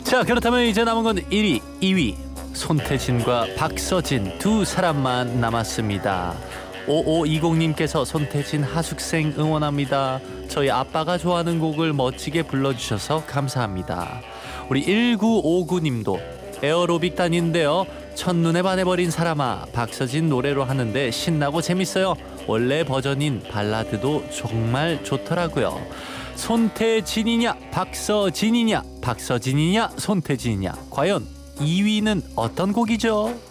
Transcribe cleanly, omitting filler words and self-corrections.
자, 그렇다면 이제 남은 건 1위, 2위. 손태진과 박서진 두 사람만 남았습니다. 5520님께서 손태진 하숙생 응원합니다. 저희 아빠가 좋아하는 곡을 멋지게 불러주셔서 감사합니다. 우리 1959님도 에어로빅 다니는데요. 첫눈에 반해버린 사람아, 박서진 노래로 하는데 신나고 재밌어요. 원래 버전인 발라드도 정말 좋더라고요. 손태진이냐 박서진이냐, 박서진이냐 손태진이냐, 과연 2위는 어떤 곡이죠?